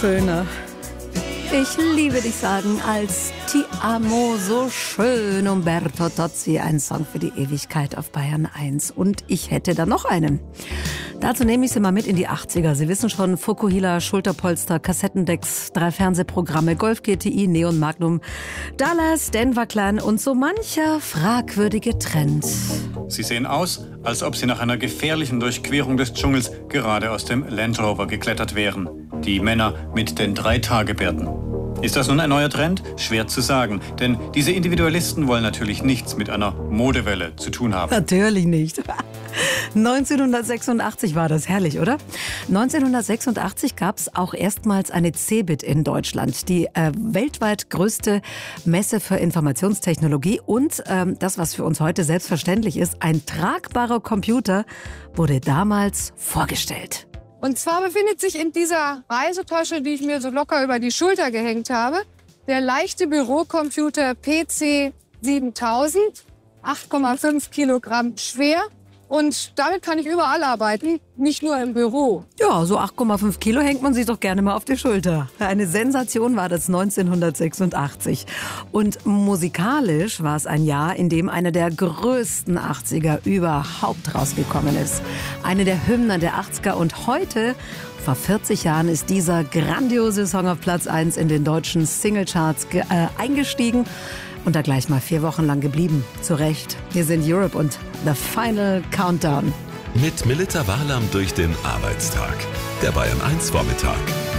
schöner. Ich liebe dich sagen als Ti amo, so schön, Umberto Tozzi, ein Song für die Ewigkeit auf Bayern 1. Und ich hätte da noch einen. Dazu nehme ich Sie mal mit in die 80er. Sie wissen schon, Fukuhila, Schulterpolster, Kassettendecks, 3 Fernsehprogramme, Golf GTI, Neon Magnum, Dallas, Denver Clan und so mancher fragwürdige Trend. Sie sehen aus, als ob Sie nach einer gefährlichen Durchquerung des Dschungels gerade aus dem Land Rover geklettert wären. Die Männer mit den 3-Tage-Bärten. Ist das nun ein neuer Trend? Schwer zu sagen, denn diese Individualisten wollen natürlich nichts mit einer Modewelle zu tun haben. Natürlich nicht. 1986 war das, herrlich, oder? 1986 gab es auch erstmals eine CeBIT in Deutschland, die weltweit größte Messe für Informationstechnologie und das, was für uns heute selbstverständlich ist, ein tragbarer Computer wurde damals vorgestellt. Und zwar befindet sich in dieser Reisetasche, die ich mir so locker über die Schulter gehängt habe, der leichte Bürocomputer PC 7000, 8,5 Kilogramm schwer. Und damit kann ich überall arbeiten, nicht nur im Büro. Ja, so 8,5 Kilo hängt man sich doch gerne mal auf die Schulter. Eine Sensation war das 1986. Und musikalisch war es ein Jahr, in dem einer der größten 80er überhaupt rausgekommen ist. Eine der Hymnen der 80er. Und heute, vor 40 Jahren, ist dieser grandiose Song auf Platz 1 in den deutschen Singlecharts eingestiegen. Und da gleich mal 4 Wochen lang geblieben. Zu Recht. Wir sind Europe und The Final Countdown. Mit Melita Wahrlam durch den Arbeitstag. Der Bayern 1 Vormittag.